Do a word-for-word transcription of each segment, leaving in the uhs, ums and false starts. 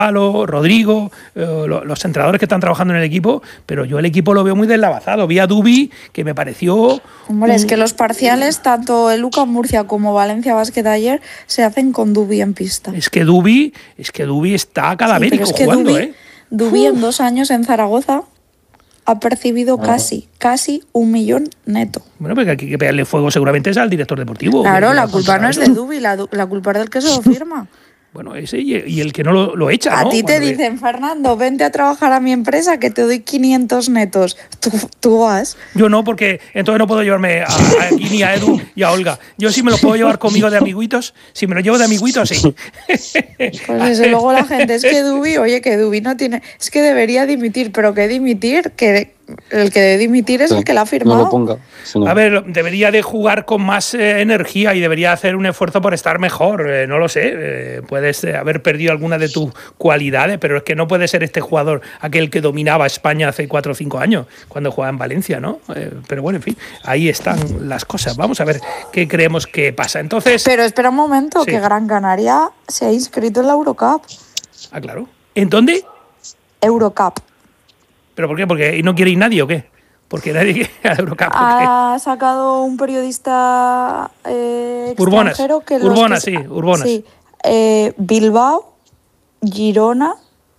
Palo, Rodrigo, eh, los entrenadores que están trabajando en el equipo, pero yo el equipo lo veo muy deslavazado. Vi a Dubi, que me pareció... Hombre, un... es que los parciales, tanto el UCAM Murcia como Valencia Basket ayer, se hacen con Dubi en pista. Es que Dubi, es que Dubi está cadavérico sí, es que jugando, Dubi, ¿eh? Dubi en dos años en Zaragoza ha percibido ah. casi, casi un millón neto. Bueno, porque aquí hay que pegarle fuego seguramente es al director deportivo. Claro, la culpa no es de Dubi, la, la culpa es del que se lo firma. Bueno, ese y, y el que no lo, lo echa, A ¿no? ti te Cuando dicen, ve... Fernando, vente a trabajar a mi empresa que te doy quinientos netos. ¿Tú, tú vas? Yo no, porque entonces no puedo llevarme a, a aquí ni a Edu y a Olga. Yo sí me lo puedo llevar conmigo de amiguitos. Si me lo llevo de amiguitos, sí. Pues desde luego la gente, es que Dubi, oye, que Dubi no tiene... Es que debería dimitir, pero que dimitir, que... El que debe dimitir es sí, el que la ha firmado. No lo ponga. Si no. A ver, debería de jugar con más eh, energía y debería hacer un esfuerzo por estar mejor. Eh, no lo sé. Eh, puedes eh, haber perdido alguna de tus cualidades, pero es que no puede ser este jugador aquel que dominaba España hace cuatro o cinco años, cuando jugaba en Valencia, ¿no? Eh, pero bueno, en fin, ahí están las cosas. Vamos a ver qué creemos que pasa. Entonces. Pero espera un momento, sí. que Gran Canaria se ha inscrito en la Eurocup. Ah, claro. ¿En dónde? Eurocup. ¿Pero por qué? ¿Porque no quiere ir nadie o qué? Porque nadie quiere ir a la Eurocup. Ha sacado un periodista eh, Urbonas, extranjero que Urbonas, que, sí, Urbonas. Sí, eh, Bilbao, Girona,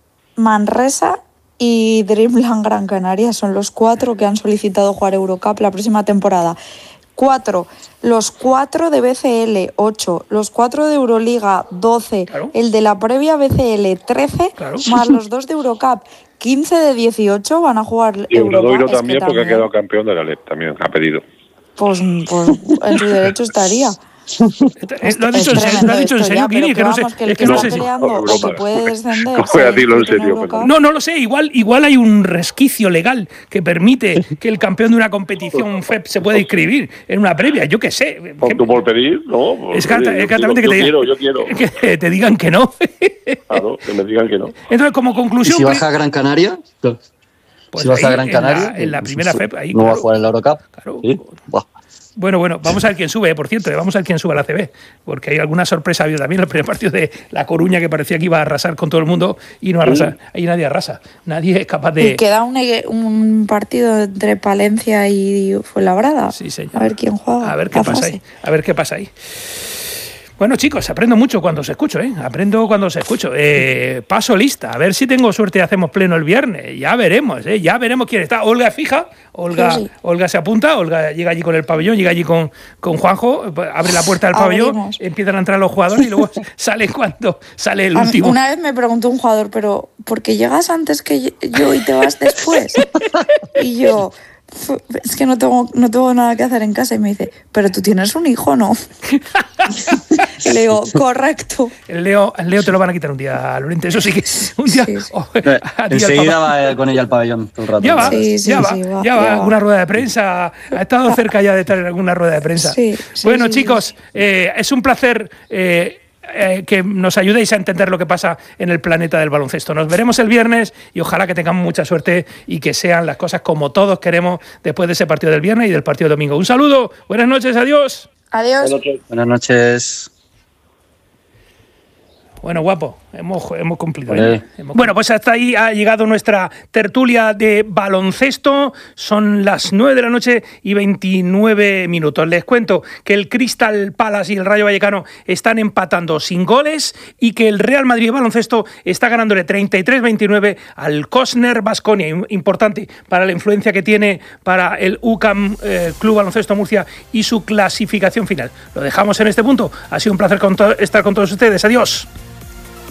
Manresa y Dreamland Gran Canaria son los cuatro que han solicitado jugar Eurocup la próxima temporada. Cuatro, los cuatro de B C L, ocho, los cuatro de Euroliga, doce, claro. El de la previa B C L, trece, claro. Más los dos de Eurocup, quince de dieciocho van a jugar y Eurocup. Y también, también porque ha quedado campeón de la L E P, también ha pedido. Pues, pues en su derecho estaría. Lo ha dicho, lo ha dicho en serio, Kiri, que no sé, que es que no sé si o que puede descender. No voy a decirlo en serio. No, no lo sé, igual igual hay un resquicio legal que permite que el campeón de una competición F E P se pueda inscribir en una previa, yo qué sé. ¿Por tú por pedir? No. Por es pedir. Exactamente yo, que, yo te, quiero, yo quiero. que te digan que no. Claro, que me digan que no. Entonces, como conclusión. ¿Y si baja a Gran Canaria? Pues si baja a Gran Canaria. En la, en la primera F E P. Ahí, ¿No claro, va a jugar en la Eurocup? Claro. ¿Sí? Bueno, bueno, vamos a ver quién sube, por cierto, vamos a ver quién sube a la C B, porque hay alguna sorpresa, ha habido también el primer partido de La Coruña que parecía que iba a arrasar con todo el mundo y no arrasa, sí. Ahí nadie arrasa, nadie es capaz de... Y queda un, un partido entre Palencia y Fuenlabrada. Sí, señor. A ver quién juega. A ver qué pasa ahí, a ver qué pasa ahí. Bueno, chicos, aprendo mucho cuando os escucho, ¿eh? Aprendo cuando os escucho. Eh, paso lista, a ver si tengo suerte y hacemos pleno el viernes. Ya veremos, ¿eh? Ya veremos quién está. Olga es fija, Olga, sí, sí. Olga se apunta, Olga llega allí con el pabellón, llega allí con, con Juanjo, abre la puerta del pabellón, Abrimos. Empiezan a entrar los jugadores y luego sale cuando sale el último. Una vez me preguntó un jugador, pero ¿por qué llegas antes que yo y te vas después? Y yo... Es que no tengo, no tengo nada que hacer en casa y me dice, pero tú tienes un hijo, ¿no? Y le digo, correcto. El Leo, el Leo te lo van a quitar un día, Lorente, eso sí que un día... Sí, sí. Oh, enseguida va con ella al pabellón todo el rato. Ya va, sí, sí, ya va, sí, va, ya va, ya alguna rueda de prensa, ha estado cerca ya de estar en alguna rueda de prensa. Sí, sí, bueno, sí, chicos, sí. Eh, es un placer... Eh, Eh, que nos ayudéis a entender lo que pasa en el planeta del baloncesto. Nos veremos el viernes y ojalá que tengamos mucha suerte y que sean las cosas como todos queremos después de ese partido del viernes y del partido del domingo. Un saludo, buenas noches, adiós. Adiós. Buenas noches. Buenas noches. Bueno, guapo, hemos, hemos cumplido. ¿eh? Hemos... Bueno, pues hasta ahí ha llegado nuestra tertulia de baloncesto. Son las nueve de la noche y veintinueve minutos. Les cuento que el Crystal Palace y el Rayo Vallecano están empatando sin goles y que el Real Madrid de baloncesto está ganándole treinta y tres veintinueve al Cosner Baskonia. Importante para la influencia que tiene para el UCAM eh, Club Baloncesto Murcia y su clasificación final. Lo dejamos en este punto. Ha sido un placer con to- estar con todos ustedes. Adiós.